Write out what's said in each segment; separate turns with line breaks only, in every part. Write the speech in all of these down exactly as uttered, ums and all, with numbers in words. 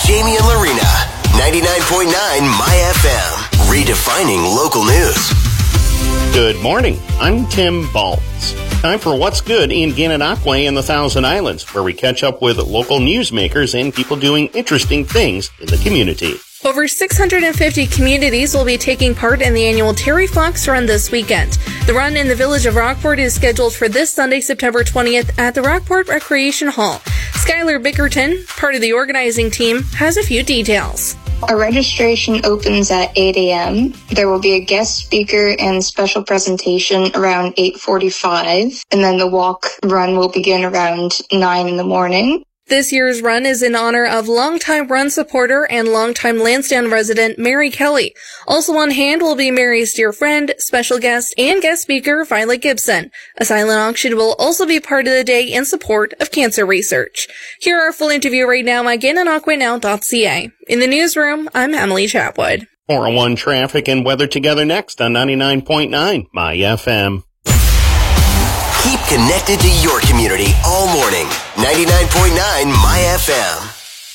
Jamie and Lorena. ninety-nine point nine My F M. Redefining local news.
Good morning. I'm Tim Baltz. Time for What's Good in Gananoque and the Thousand Islands, where we catch up with local newsmakers and people doing interesting things in the community.
Over six hundred fifty communities will be taking part in the annual Terry Fox Run this weekend. The run in the village of Rockport is scheduled for this Sunday, September twentieth at the Rockport Recreation Hall. Skylar Bickerton, part of the organizing team, has a few details.
Our registration opens at eight a.m. There will be a guest speaker and special presentation around eight forty-five, and then the walk run will begin around nine in the morning.
This year's run is in honor of longtime run supporter and longtime Lansdowne resident Mary Kelly. Also on hand will be Mary's dear friend, special guest, and guest speaker Violet Gibson. A silent auction will also be part of the day in support of cancer research. Here our full interview right now at Gananoque Now dot c a. In the newsroom, I'm Emily Chatwood.
four oh one traffic and weather together next on ninety-nine point nine My F M.
Keep connected to your community all morning. ninety-nine point nine My F M.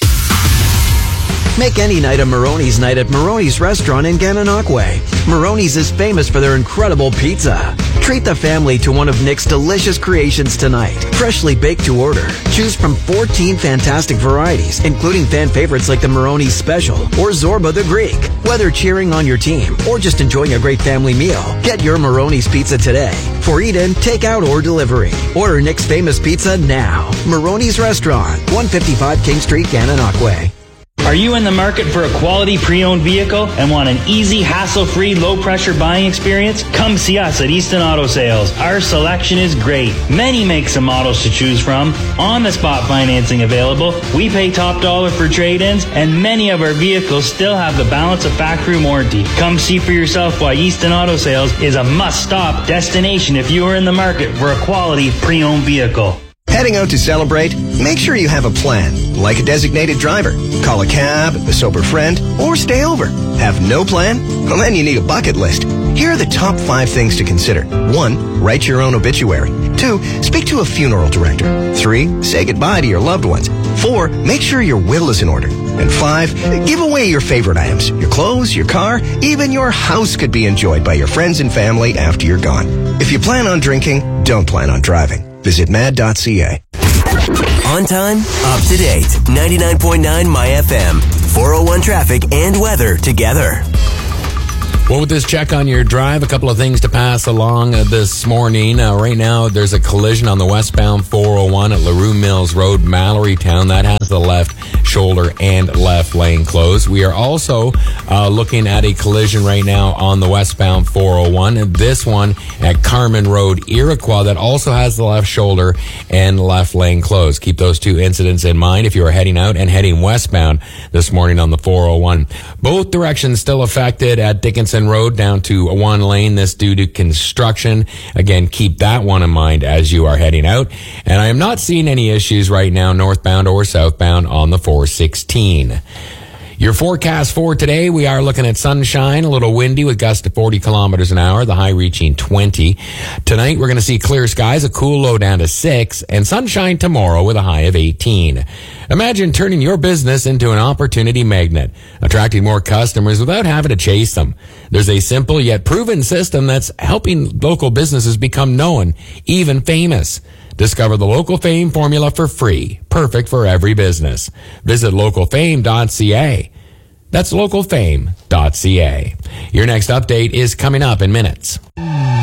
Make any night a Maroney's night at Maroney's Restaurant in Gananoque. Maroney's is famous for their incredible pizza. Treat the family to one of Nick's delicious creations tonight. Freshly baked to order. Choose from fourteen fantastic varieties, including fan favorites like the Maroney's Special or Zorba the Greek. Whether cheering on your team or just enjoying a great family meal, get your Maroney's pizza today. For eat-in, takeout, or delivery. Order Nick's famous pizza now. Maroney's Restaurant, one fifty-five King Street, Gananoque.
Are you in the market for a quality pre-owned vehicle and want an easy, hassle-free, low-pressure buying experience? Come see us at Easton Auto Sales. Our selection is great. Many makes and models to choose from. On-the-spot financing available. We pay top dollar for trade-ins, and many of our vehicles still have the balance of factory warranty. Come see for yourself why Easton Auto Sales is a must-stop destination if you are in the market for a quality pre-owned vehicle.
Heading out to celebrate? Make sure you have a plan, like a designated driver. Call a cab, a sober friend, or stay over. Have no plan? Well, then you need a bucket list. Here are the top five things to consider. One, write your own obituary. Two, speak to a funeral director. Three, say goodbye to your loved ones. Four, make sure your will is in order. And five, give away your favorite items. Your clothes, your car, even your house could be enjoyed by your friends and family after you're gone. If you plan on drinking, don't plan on driving. Visit mad dot c a.
On time, up to date. ninety-nine point nine My F M. four oh one traffic and weather together.
Well, with this check on your drive, a couple of things to pass along uh, this morning. Uh, right now, there's a collision on the westbound four oh one at LaRue Mills Road, Mallorytown. That has the left shoulder and left lane closed. We are also uh, looking at a collision right now on the westbound four oh one. And this one at Carmen Road, Iroquois, that also has the left shoulder and left lane closed. Keep those two incidents in mind if you are heading out and heading westbound this morning on the four oh one. Both directions still affected at Dickinson Road down to one lane. This due to construction. Again, keep that one in mind as you are heading out. And I am not seeing any issues right now northbound or southbound on the four sixteen. Your forecast for today, we are looking at sunshine, a little windy with gusts to forty kilometers an hour, the high reaching twenty. Tonight, we're going to see clear skies, a cool low down to six, and sunshine tomorrow with a high of eighteen. Imagine turning your business into an opportunity magnet, attracting more customers without having to chase them. There's a simple yet proven system that's helping local businesses become known, even famous. Discover the Local Fame formula for free, perfect for every business. Visit local fame dot c a. That's local fame dot c a. Your next update is coming up in minutes.